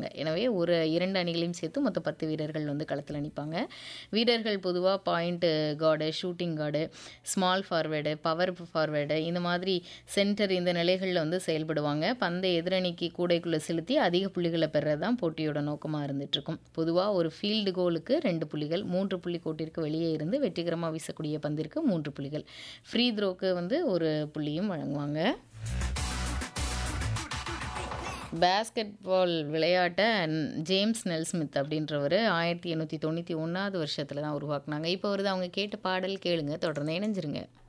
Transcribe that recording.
இல்லை. எனவே ஒரு 2 அணிகளையும் சேர்த்து மொத்தம் 10 வீரர்கள் வந்து களத்தில் நிற்பாங்க. வீரர்கள் பொதுவாக point card, shooting card, small forward, power forward இந்த மாதிரி சென்டர் இந்த நிலைகளில் வந்து செயல்படுவாங்க. பந்தை எதிரணிக்கு கூடைக்குள்ளே செலுத்தி அதிக புள்ளிகளை பெறுறது தான் போட்டியோட நோக்கமாக இருந்துகிட்ருக்கும். பொதுவாக ஒரு ஃபீல்டு கோலுக்கு 2 புள்ளிகள், 3 புள்ளி கோட்டிற்கு வெளியே இருந்து வெற்றிகரமாக வீசக்கூடிய பந்திற்கு 3 புள்ளிகள், ஃப்ரீ த்ரோக்கு வந்து 1 புள்ளியும் வழங்குவாங்க. பேஸ்கெட் பால் விளையாட்டை ஜேம்ஸ் நெல்ஸ்மித் அப்படின்றவர் 1891 வருஷத்தில் தான் உருவாக்குனாங்க. இப்போ வருது அவங்க கேட்ட பாடல், கேளுங்க, தொடர்ந்து இணைஞ்சிருங்க.